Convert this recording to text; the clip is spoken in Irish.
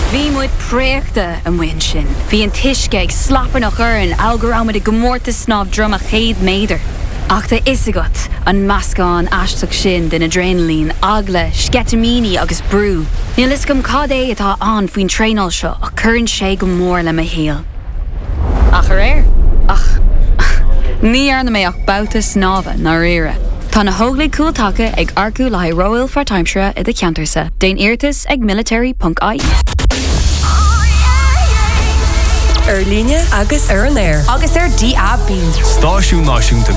Bhí muid préachta an bhain sin. Bhí an tuisce ag slapan nach an algorama de gomórta snáb drum a chéad méidir. Ach tá isagat an mascán aisteach sin den adrenalín, agla, sketamini agus brú. Níl is gom cad é atá an faoin tréinál seo a churann sé go mór le a héal. Ach ar ach, ní arna mé ach bouta snáva ná rire. Tá na hóglaigh cúiltacha ag arcú le Royal for Timeshare i de ceantarsa. Déan iartas ag military.ie. Líne agus ar an air. Agus ar DAB. Stáisiún náisiúnta